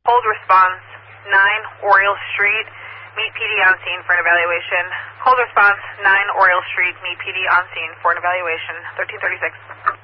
Hold response 9 Oriole Street. Meet PD on scene for an evaluation. Hold response 9 Oriole Street. Meet PD on scene for an evaluation. 1336.